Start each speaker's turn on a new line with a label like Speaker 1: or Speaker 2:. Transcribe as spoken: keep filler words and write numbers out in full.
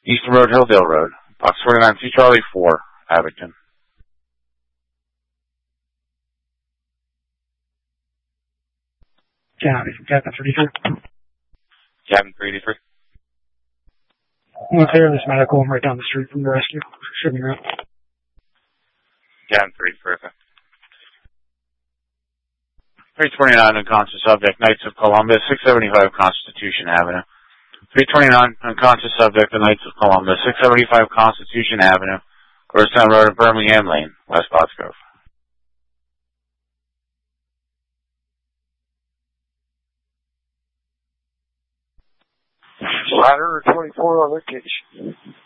Speaker 1: Eastern Road, Hilldale Road. Box forty-nine, C Charlie four, Abington.
Speaker 2: County, Captain thirty-three.
Speaker 1: Captain three eighty-three.
Speaker 2: I'm going to clear this medical. I'm right down the street from the rescue. Should be right.
Speaker 1: Captain three eighty-three. three twenty-nine, unconscious subject, Knights of Columbus, six seventy-five Constitution Avenue. three twenty-nine, unconscious subject, the Knights of Columbus, six seventy-five Constitution Avenue, Georgetown Road and Birmingham Lane, West Pottsgrove.
Speaker 3: Ladder twenty-four on location.